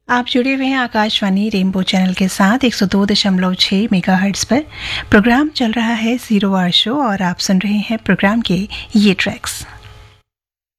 आप जुड़े हुए हैं आकाशवाणी रेनबो चैनल के साथ 102.6 मेगाहर्ट्ज पर। प्रोग्राम चल रहा है 0 आवर शो और आप सुन रहे हैं प्रोग्राम के ये ट्रैक्स।